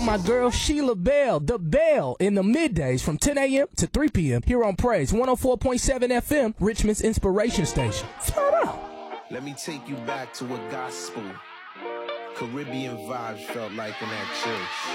out my girl Sheila Bell, the Bell, in the middays from 10 a.m. to 3 p.m. here on Praise 104.7 FM, Richmond's inspiration station. Shout out. Let me take you back to what gospel, Caribbean vibes felt like in that church.